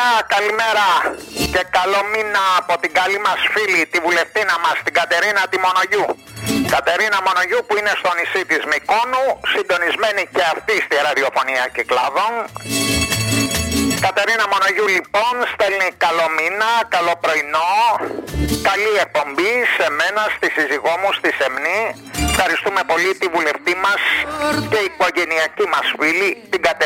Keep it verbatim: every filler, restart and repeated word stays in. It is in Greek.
καλημέρα και καλό μήνα από την καλή μας φίλη, τη βουλευτήνα μας, την Κατερίνα τη Μονογιού. Κατερίνα Μονογιού που είναι στο νησί της Μυκόνου, συντονισμένη και αυτή στη ραδιοφωνία Κυκλαδών. Κατερίνα Μονογιού λοιπόν στέλνει καλό μήνα, καλό πρωινό, καλή εκπομπή σε μένα, στη σύζυγό μου, στη Σεμνή. Ευχαριστούμε πολύ τη βουλευτή μας και η οικογενειακή μας φίλη, την Κατερίνα.